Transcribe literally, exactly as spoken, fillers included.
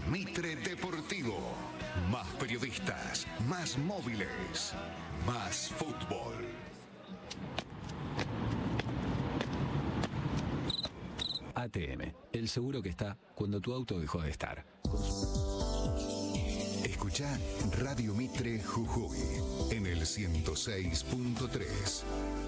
Mitre Deportivo. Más periodistas, más móviles, más fútbol. A T M, el seguro que está cuando tu auto dejó de estar. Escuchá Radio Mitre Jujuy en el ciento seis punto tres.